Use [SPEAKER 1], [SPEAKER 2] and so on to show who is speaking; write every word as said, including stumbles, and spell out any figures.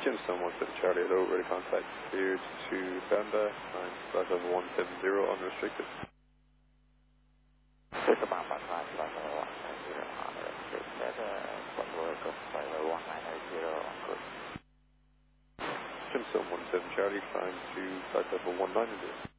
[SPEAKER 1] Gemstone one seven Charlie, hello, ready contact cleared to Panda, climb flight level one seven zero unrestricted.
[SPEAKER 2] Delta Mamba, climb flight level one nine zero unrestricted, uh, control go flight level one nine zero on course.
[SPEAKER 1] Gemstone one seven Charlie, climb to flight level one nine zero.